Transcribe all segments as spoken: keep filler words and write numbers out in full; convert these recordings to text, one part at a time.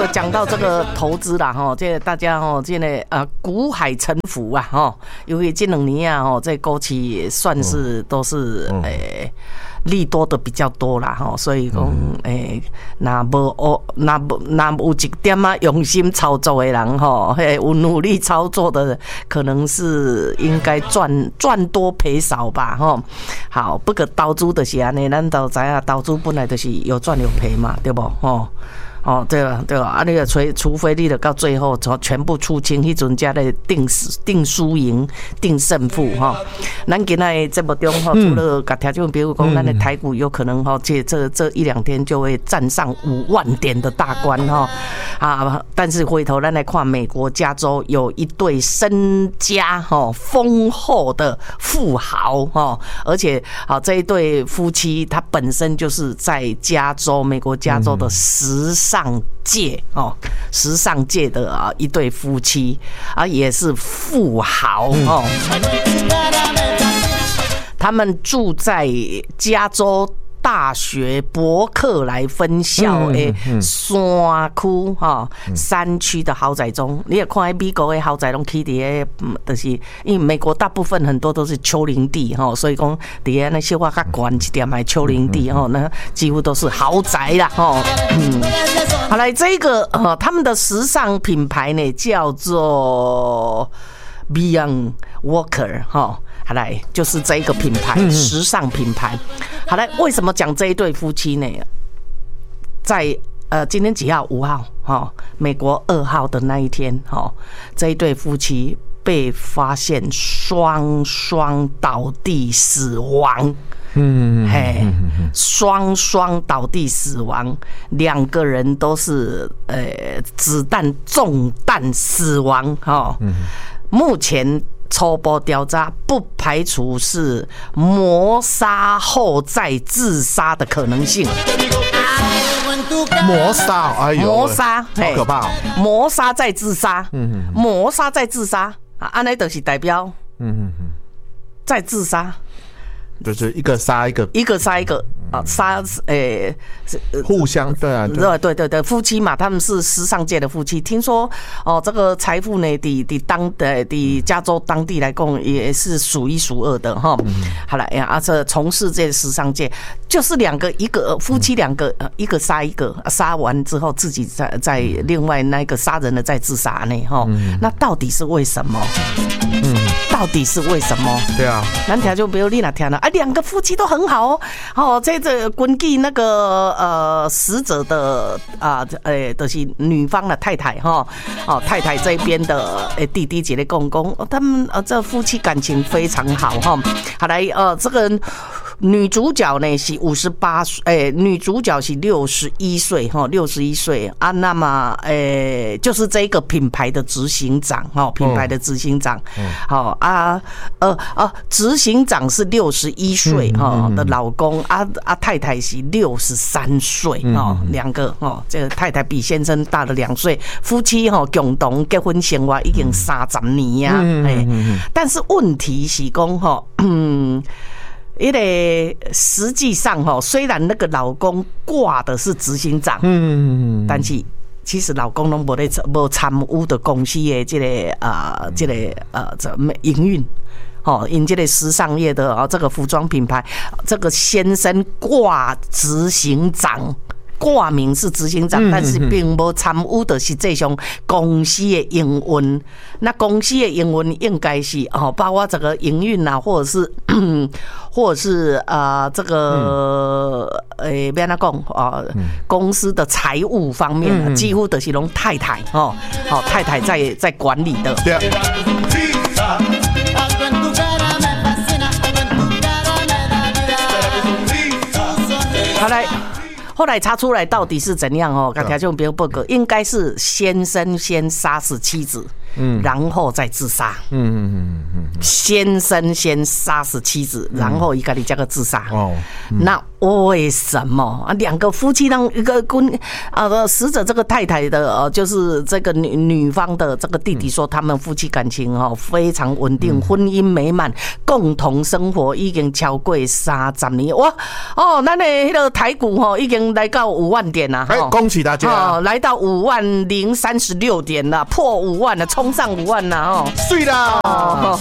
个讲到这个投资啦，哈，这大家哈，这个呃股海沉浮啊，哈，因为这两年啊，哈，这枸杞算是都是诶。利多的比较多啦，吼，所以讲，诶，那无哦，那那有一点啊用心操作的人，吼，嘿，有努力操作的，可能是应该赚赚多赔少吧，吼。好，不过投资就是安尼，咱都知影，投资本来就是有赚有赔嘛，对不？吼。哦，对了对了，啊，你个除除非你的到最后全部出清，迄阵才来定定输赢、定胜负哈。咱今仔节目中哈，除了甲听众朋友讲，咱的台股有可能哈，这这这一两天就会站上五万点的大关哈啊！但是回头咱来看美国加州有一对身家哈丰厚的富豪哈，而且啊这一对夫妻他本身就是在加州美国加州的时尚。上界哦，时尚界的啊一对夫妻啊，也是富豪哦。他们住在加州大学伯克莱分校的山区哈山区的豪宅中，你也看美国的豪宅拢起伫个，就是因为美国大部分很多都是丘陵地哈，所以讲伫个那些话较悬一点的丘陵地哈，那几乎都是豪宅啦哈。嗯，好来这个呃他们的时尚品牌呢叫做 Beyond Walker 哈。好来，就是这一个品牌，时尚品牌。好来，为什么讲这一对夫妻呢？在呃，今天几号？五号，哈，美国二号的那一天，哈，这一对夫妻被发现双双倒地死亡。嗯，嘿，双双倒地死亡，两个人都是呃子弹中弹死亡，哈。目前。初步调查不排除是谋杀后再自杀的可能性。 谋杀，哎呦， 谋杀， 好可怕哦！ 谋杀再自杀，嗯，谋杀再自杀啊，安尼就是代表，嗯嗯嗯，再自杀， 就是一个杀一个， 一个杀一个。啊，杀诶， 互相对啊， 对对对对，夫妻嘛，他们是时尚界的夫妻。听说哦，这个财富呢，抵抵当的抵加州当地来讲，也是数一数二的哈。好了呀，啊，这从事这时尚界，就是两个，一个夫妻两个，一个杀一个，杀完之后自己再再另外那个杀人的再自杀呢哈。那到底是为什么？嗯，到底是为什么？ 对啊， 咱听就不要你那听了啊，两个夫妻都很好哦，哦这。这根据那个呃死者的啊，诶，就是女方的太太哈，哦太太这边的诶弟弟姐的公公，他们呃这夫妻感情非常好哈。好来呃这个女主角呢是五十八岁，诶女主角是六十一岁哈，六十一岁啊，那么诶就是这个品牌的执行长哈，品牌的执行长，好啊呃啊执行长是六十一岁哈的老公啊。啊，太太是六十三岁哦，两个哦，这个太太比先生大了两岁，夫妻哈共同结婚生活已经三十年呀，哎，但是问题是讲哈，嗯，因为实际上哈，虽然那个老公挂的是执行长，嗯，但是其实老公拢无咧无参与的公司的这个啊，这个呃，这营运。哦，因这个时尚业的啊，这个服装品牌，这个先生挂执行长，挂名是执行长，但是并无参与的是这项公司的营运。那公司的营运应该是哦，包括这个营运啊，或者是或者是呃这个诶，要哪讲啊？公司的财务方面，几乎都是拢太太哦，好太太在在管理的。对啊。好来，后来查出来到底是怎样哦？刚才就别报告，应该是先生先杀死妻子， 嗯，然后再自杀。嗯嗯嗯嗯，先生先杀死妻子，然后一个你这个自杀。哦，那为什么啊？两个夫妻让一个跟啊死者这个太太的呃，就是这个女女方的这个弟弟说，他们夫妻感情哦非常稳定，婚姻美满，共同生活已经超过三十年。哇哦，咱的那个台股哈已经来到五万点了， 哎，恭喜大家！ 哦，来到五万零三十六点了，破五万了，冲上五万了哦， 对啦。哦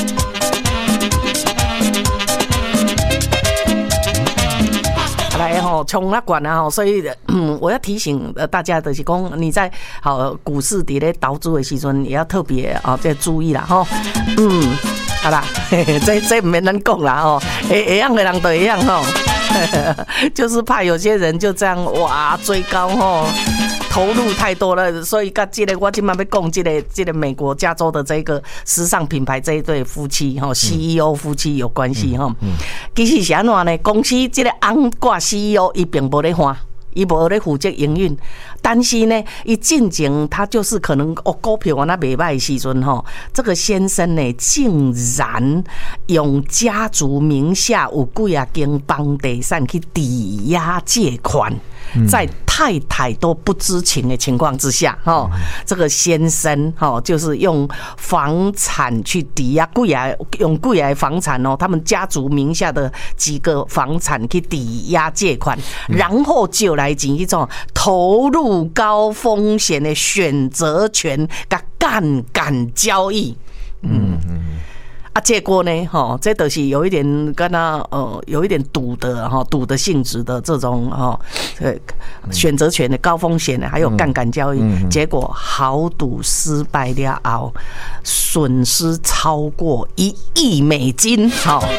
来吼，冲那管啊吼，所以嗯，我要提醒大家的是讲，你在好股市底咧投资的时阵，也要特别啊，这注意啦吼。嗯，好啦，嘿嘿这这唔免咱讲啦吼，一样的人都一样吼，就是怕有些人就这样哇追高吼。投入太多了，所以跟这个我今晚要讲这个这个美国加州的这个时尚品牌这一对夫妻哈 ，C E O 夫妻有关系哈。其实是安怎呢？公司这个安挂 C E O 伊并无咧花。伊无咧负责营运，但是呢，伊进前他就是可能哦股票啊那袂歹的时阵吼，这个先生呢竟然用家族名下有几啊间房地产去抵押借款，在太太都不知情的情况之下，吼，这个先生吼就是用房产去抵押几啊用几啊房产哦，他们家族名下的几个房产去抵押借款，然后就来进一种投入高风险的选择权跟杠杆交易，嗯嗯。啊，结果呢，哈，这都是有一点跟他呃，有一点赌的哈，赌的性质的这种哈，呃，选择权的高风险的，还有杠杆交易，结果豪赌失败了后，损失超过一亿美金，好，